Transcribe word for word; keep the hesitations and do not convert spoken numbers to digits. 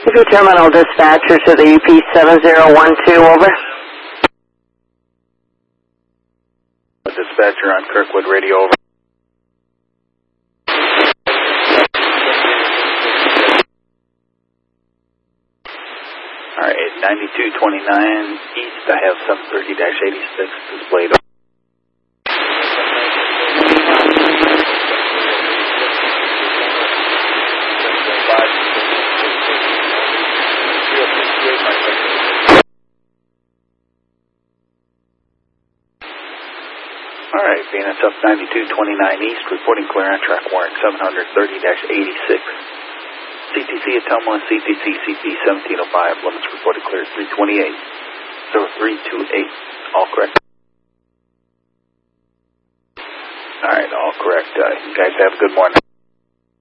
This is Terminal Dispatcher to the U P seven zero one two, over. Dispatcher on Kirkwood Radio, over. Alright, ninety-two twenty-nine East, I have seven thirty eighty-six displayed. Alright, V N S F ninety-two twenty-nine East, reporting clear on track warrant seven thirty eighty-six. C T C at Telma, C T C C P seventeen oh five, limits reported clear three twenty-eight, zero three two eight, all correct. Alright, all correct. Uh, you guys have a good morning.